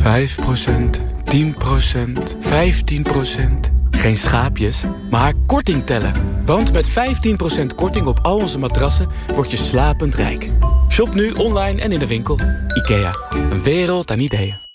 10%, 15%. Geen schaapjes, maar korting tellen. Want met 15% korting op al onze matrassen word je slapend rijk. Shop nu online en in de winkel. IKEA, een wereld aan ideeën.